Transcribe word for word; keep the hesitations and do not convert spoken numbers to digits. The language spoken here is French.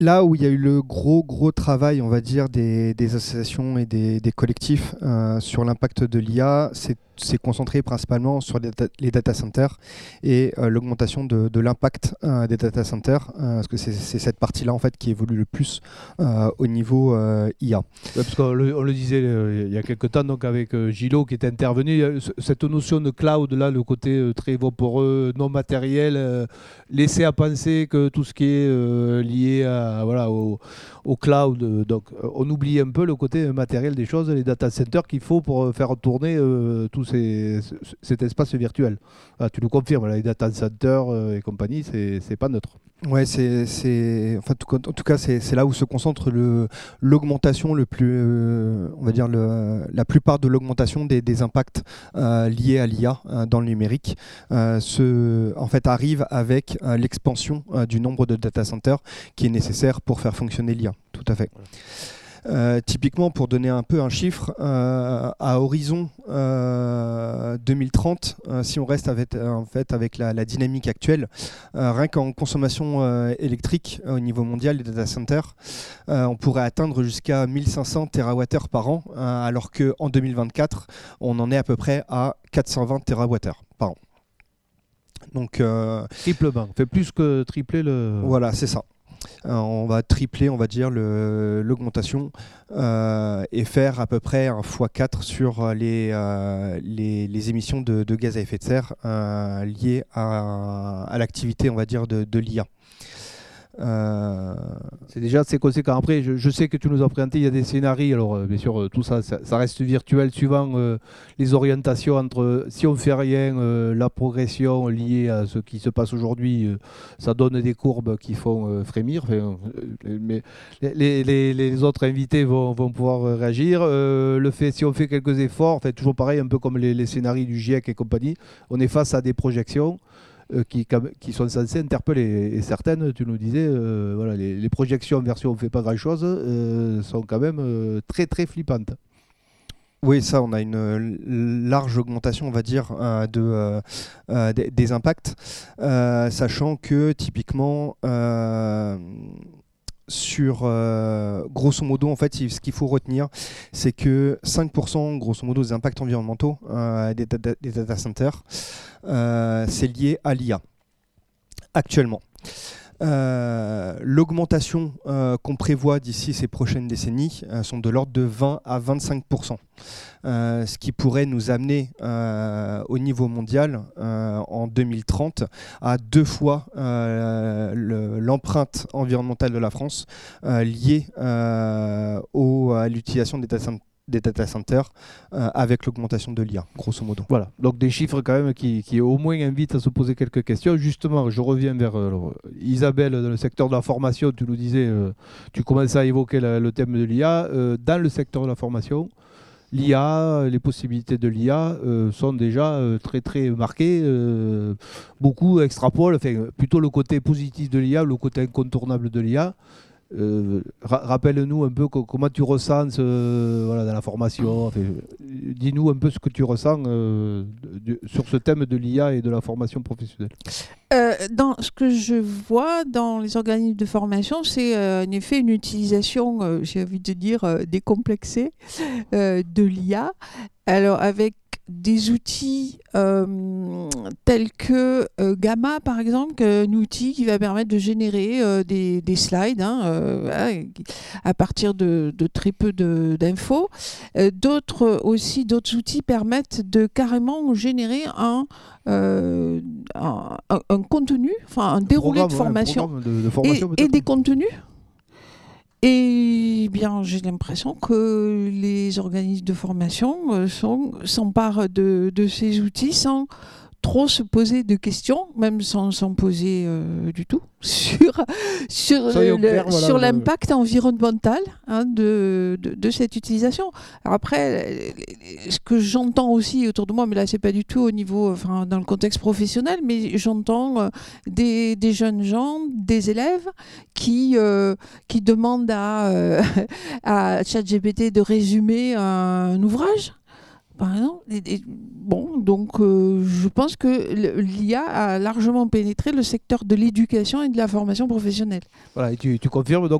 Là où il y a eu le gros gros travail, on va dire, des, des associations et des, des collectifs euh, sur l'impact de l'I A, c'est c'est concentré principalement sur les data, les data centers et euh, l'augmentation de, de l'impact euh, des data centers, euh, parce que c'est c'est cette partie-là en fait qui évolue le plus euh, au niveau euh, I A. Ouais, parce qu'on le, on le disait euh, il y a quelques temps donc avec euh, Gilo qui est intervenu, euh, c- cette notion de cloud là, le côté euh, très vaporeux, non matériel, euh, laisser à penser que tout ce qui est euh, lié à, voilà, au, au cloud, euh, donc euh, on oublie un peu le côté matériel des choses, les data centers qu'il faut pour euh, faire tourner euh, tout ces, c- cet espace virtuel. Ah, tu le confirmes, là, les data centers euh, et compagnie, c'est c'est pas neutre. Ouais, c'est, c'est, enfin, tout- en tout cas, c'est c'est là où se concentre le, l'augmentation, le plus, euh, on va dire le, la plupart de l'augmentation des, des impacts euh, liés à l'I A euh, dans le numérique, euh, se, en fait, arrive avec euh, l'expansion euh, du nombre de data centers qui est nécessaire pour faire fonctionner l'I A. Tout à fait. Euh, typiquement, pour donner un peu un chiffre, euh, à horizon euh, deux mille trente, euh, si on reste avec, euh, en fait, avec la, la dynamique actuelle, euh, rien qu'en consommation euh, électrique euh, au niveau mondial des data centers, euh, on pourrait atteindre jusqu'à mille cinq cents térawattheures par an, euh, alors qu'en deux mille vingt-quatre, on en est à peu près à quatre cent vingt térawattheures par an. Donc euh, Triplement, fait plus que tripler le... voilà, c'est ça. Euh, on va tripler, on va dire, le- l'augmentation euh, et faire à peu près un fois quatre sur les, euh, les, les émissions de, de gaz à effet de serre euh, liées à, à l'activité, on va dire, de, de l'I A. Euh, C'est déjà assez conséquent. Après, je, je sais que tu nous as présenté, il y a des scénarios. Alors, euh, bien sûr, euh, tout ça, ça, ça reste virtuel suivant euh, les orientations entre euh, si on fait rien, euh, la progression liée à ce qui se passe aujourd'hui, euh, ça donne des courbes qui font euh, frémir. Enfin, euh, mais les, les- les autres invités vont, vont pouvoir euh, réagir. Euh, le fait, si on fait quelques efforts, enfin, toujours pareil, un peu comme les, les scénarios du GIEC et compagnie, on est face à des projections euh, qui, qui sont censées interpeller. Et certaines, tu nous disais, euh, voilà, les, les projections en version on ne fait pas grand-chose euh, sont quand même euh, très très flippantes. oui, ça, on a une euh, large augmentation, on va dire, euh, de, euh, euh, des, des impacts, euh, sachant que typiquement, euh, sur euh, grosso modo, en fait, ce qu'il faut retenir, c'est que cinq pour cent grosso modo des impacts environnementaux euh, des, data, des data centers, euh, c'est lié à l'I A actuellement. Euh, l'augmentation euh, qu'on prévoit d'ici ces prochaines décennies euh, sont de l'ordre de vingt à vingt-cinq pour cent, euh, ce qui pourrait nous amener euh, au niveau mondial euh, en deux mille trente à deux fois euh, le- l'empreinte environnementale de la France euh, liée euh, au- à l'utilisation des data, des data centers euh, avec l'augmentation de l'I A, grosso modo. Voilà, donc des chiffres quand même qui, qui au moins invitent à se poser quelques questions. Justement, je reviens vers euh, alors, Isabelle dans le secteur de la formation. Tu nous disais, euh, tu commençais à évoquer la- le thème de l'I A. Euh, dans le secteur de la formation, l'I A, les possibilités de l'I A euh, sont déjà euh, très très marquées. Euh, beaucoup extrapolent, enfin, plutôt le côté positif de l'I A, le côté incontournable de l'I A. Euh, ra- rappelle-nous un peu co- comment tu ressens ce- voilà, dans la formation. Enfin, euh, dis-nous un peu ce que tu ressens euh, de- de- sur ce thème de l'I A et de la formation professionnelle. Euh, dans ce que je vois dans les organismes de formation, c'est euh, en effet une utilisation, euh, j'ai envie de dire, euh, décomplexée euh, de l'I A. Alors avec des outils euh, tels que euh, Gamma, par exemple, qui est un outil qui va permettre de générer euh, des, des slides hein, euh, voilà, à partir de, de très peu de- d'infos. Euh, d'autres aussi, d'autres outils permettent de carrément générer un, euh, un, un- un contenu, enfin un déroulé de Programme, ouais, un formation programme de, de et, formation et peut-être. des contenus. Et bien, j'ai l'impression que les organismes de formation euh, sont- s'emparent de, de ces outils sans trop se poser de questions, même sans s'en poser euh, du tout, sur, sur, Soyons le- clairs, voilà, sur le- l'impact environnemental hein, de, de, de cette utilisation. Alors après, euh, ce que j'entends aussi autour de moi, mais là, c'est pas du tout au niveau, enfin, dans le contexte professionnel, mais j'entends euh, des, des jeunes gens, des élèves qui, euh, qui demandent à, euh, à ChatGPT de résumer un ouvrage. Ah non, et- et- bon, donc euh, je pense que le- l'I A a largement pénétré le secteur de l'éducation et de la formation professionnelle. Voilà, et tu, tu confirmes donc